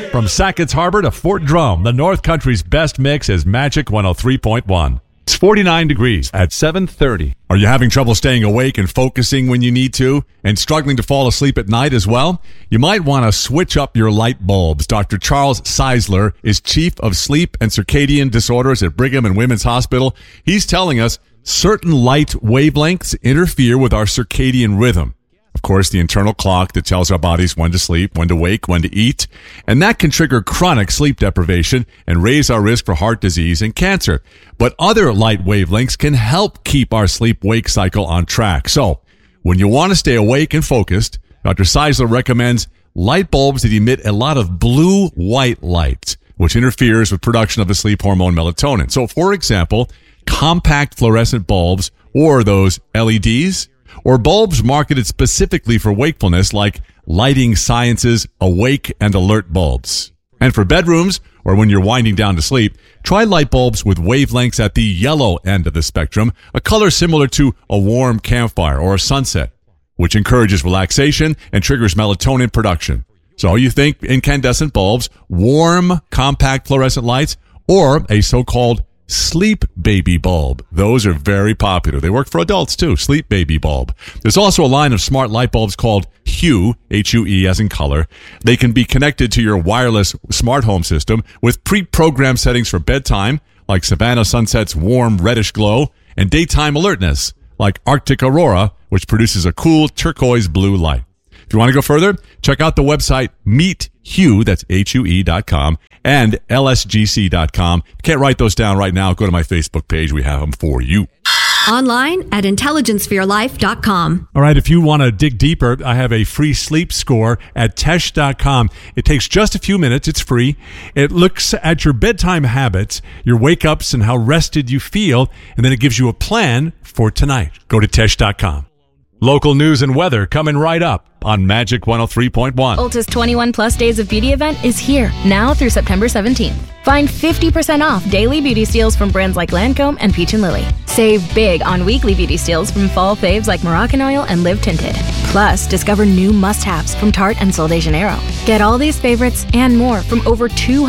From Sackett's Harbor to Fort Drum, the North Country's best mix is Magic 103.1. It's 49 degrees at 7:30. Are you having trouble staying awake and focusing when you need to and struggling to fall asleep at night as well? You might want to switch up your light bulbs. Dr. Charles Seisler is Chief of Sleep and Circadian Disorders at Brigham and Women's Hospital. He's telling us certain light wavelengths interfere with our circadian rhythm. Of course, the internal clock that tells our bodies when to sleep, when to wake, when to eat. And that can trigger chronic sleep deprivation and raise our risk for heart disease and cancer. But other light wavelengths can help keep our sleep-wake cycle on track. So, when you want to stay awake and focused, Dr. Seisler recommends light bulbs that emit a lot of blue-white light, which interferes with production of the sleep hormone melatonin. So, for example, compact fluorescent bulbs or those LEDs, or bulbs marketed specifically for wakefulness like Lighting Science's Awake and Alert bulbs. And for bedrooms, or when you're winding down to sleep, try light bulbs with wavelengths at the yellow end of the spectrum, a color similar to a warm campfire or a sunset, which encourages relaxation and triggers melatonin production. So you think incandescent bulbs, warm, compact fluorescent lights, or a so-called Sleep Baby bulb. Those are very popular. They work for adults too. Sleep Baby bulb. There's also a line of smart light bulbs called Hue, H-U-E as in color. They can be connected to your wireless smart home system with pre-programmed settings for bedtime, like Savannah Sunset's warm reddish glow, and daytime alertness, like Arctic Aurora, which produces a cool turquoise blue light. If you want to go further, check out the website MeetHue, that's HUE.com, and LSGC.com. If you can't write those down right now, go to my Facebook page. We have them for you. Online at intelligenceforyourlife.com. All right, if you want to dig deeper, I have a free sleep score at Tesh.com. It takes just a few minutes. It's free. It looks at your bedtime habits, your wake-ups, and how rested you feel, and then it gives you a plan for tonight. Go to Tesh.com. Local news and weather coming right up on Magic 103.1. Ulta's 21 plus days of beauty event is here now through September 17th. Find 50% off daily beauty steals from brands like Lancome and Peach & Lily. Save big on weekly beauty steals from fall faves like Moroccan Oil and Live Tinted. Plus, discover new must-haves from Tarte and Sol de Janeiro. Get all these favorites and more from over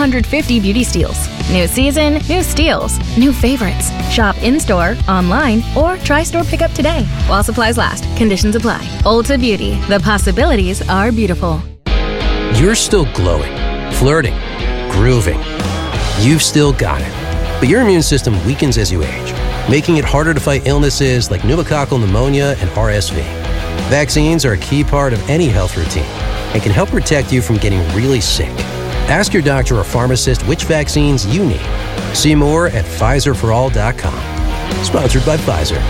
250 beauty steals. New season, new steals, new favorites. Shop in-store, online, or try store pickup today while supplies last. Conditions apply. Ulta Beauty. The possibilities are beautiful. You're still glowing, flirting, grooving. You've still got it. But your immune system weakens as you age, making it harder to fight illnesses like pneumococcal pneumonia and RSV. Vaccines are a key part of any health routine and can help protect you from getting really sick. Ask your doctor or pharmacist which vaccines you need. See more at PfizerForAll.com. Sponsored by Pfizer.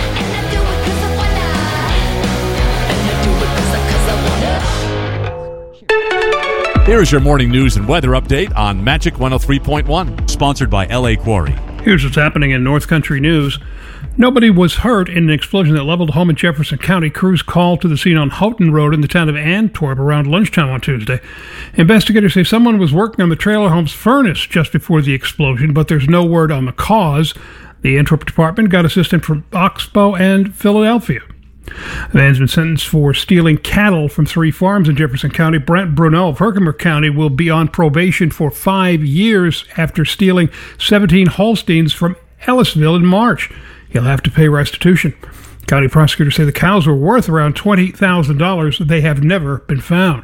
Here is your morning news and weather update on Magic 103.1, sponsored by LA Quarry. Here's what's happening in North Country news. Nobody was hurt in an explosion that leveled a home in Jefferson County. Crews called to the scene on Houghton Road in the town of Antwerp around lunchtime on Tuesday. Investigators say someone was working on the trailer home's furnace just before the explosion, but there's no word on the cause. The Antwerp department got assistance from Oxbow and Philadelphia. The man's been sentenced for stealing cattle from 3 farms in Jefferson County. Brent Brunel of Herkimer County will be on probation for 5 years after stealing 17 Holsteins from Ellisville in March. He'll have to pay restitution. County prosecutors say the cows were worth around $20,000. They have never been found.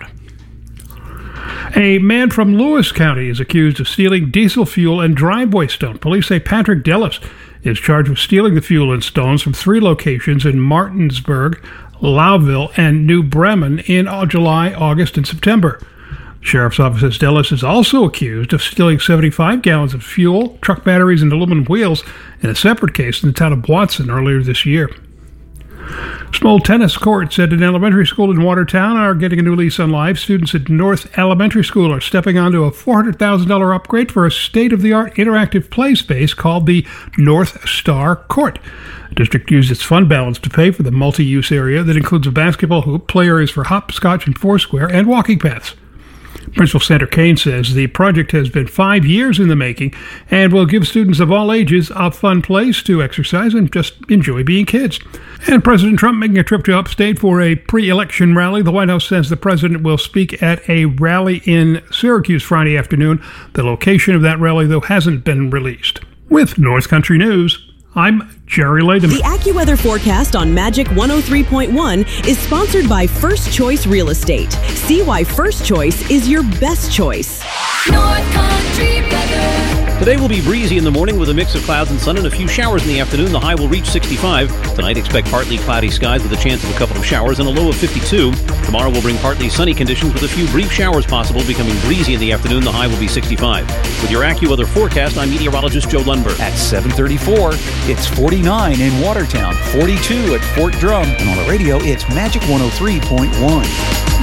A man from Lewis County is accused of stealing diesel fuel and driveway stone. Police say Patrick Dellis is charged with stealing the fuel and stones from 3 locations in Martinsburg, Lowville, and New Bremen in July, August, and September. Sheriff's Office says Dellis is also accused of stealing 75 gallons of fuel, truck batteries, and aluminum wheels in a separate case in the town of Watson earlier this year. Small tennis courts at an elementary school in Watertown are getting a new lease on life. Students at North Elementary School are stepping onto a $400,000 upgrade for a state-of-the-art interactive play space called the North Star Court. The district used its fund balance to pay for the multi-use area that includes a basketball hoop, play areas for hopscotch and foursquare, and walking paths. Principal Sandra Kane says the project has been 5 years in the making and will give students of all ages a fun place to exercise and just enjoy being kids. And President Trump making a trip to upstate for a pre-election rally. The White House says the president will speak at a rally in Syracuse Friday afternoon. The location of that rally, though, hasn't been released. With North Country News, I'm Jerry Latham. The AccuWeather forecast on Magic 103.1 is sponsored by First Choice Real Estate. See why First Choice is your best choice. North Country weather. Today will be breezy in the morning with a mix of clouds and sun and a few showers in the afternoon. The high will reach 65. Tonight, expect partly cloudy skies with a chance of a couple of showers and a low of 52. Tomorrow will bring partly sunny conditions with a few brief showers possible, becoming breezy in the afternoon. The high will be 65. With your AccuWeather forecast, I'm meteorologist Joe Lundberg. At 7:34, it's 49 in Watertown, 42 at Fort Drum, and on the radio, it's Magic 103.1.